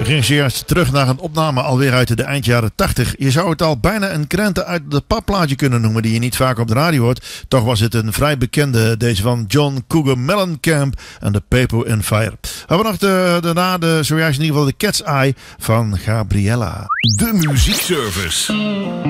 We gingen zojuist terug naar een opname alweer uit de eind jaren 80. Je zou het al bijna een krenten uit de papplaatje kunnen noemen die je niet vaak op de radio hoort. Toch was het een vrij bekende, deze van John Cougar Mellencamp en de Paper and Fire. We hebben nog daarna zojuist in ieder geval de Cat's Eye van Gabriella. De muziekservice.